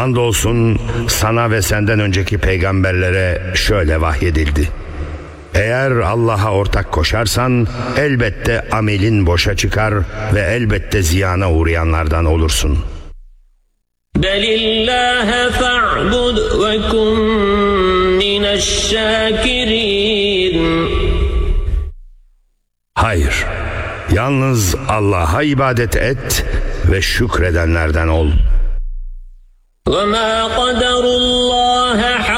Andolsun sana ve senden önceki peygamberlere şöyle vahyedildi: eğer Allah'a ortak koşarsan elbette amelin boşa çıkar ve elbette ziyana uğrayanlardan olursun. Belillâhe fa'bud ve kun mineşşâkirîn. Hayır, yalnız Allah'a ibadet et ve şükredenlerden ol. وَمَا قَدَرُ اللّٰهَ